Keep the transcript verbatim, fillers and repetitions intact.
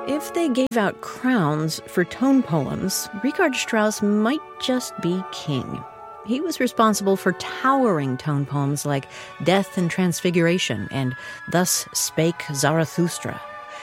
If they gave out crowns for tone poems, Richard Strauss might just be king. He was responsible for towering tone poems like Death and Transfiguration and Thus Spake Zarathustra.